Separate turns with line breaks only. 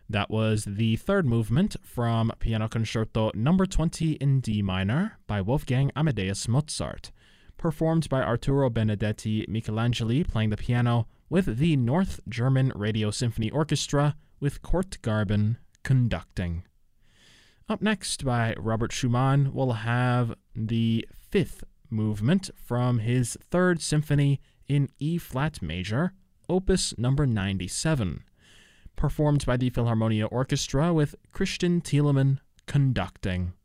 That was the third movement from Piano Concerto Number 20 in D minor by Wolfgang Amadeus Mozart, performed by Arturo Benedetti Michelangeli playing the piano with the North German Radio Symphony Orchestra with Kurt Garben conducting. Up next by Robert Schumann, we'll have the fifth movement from his Third Symphony in E-flat major, Opus number 97, performed by the Philharmonia Orchestra with Christian Thielemann conducting.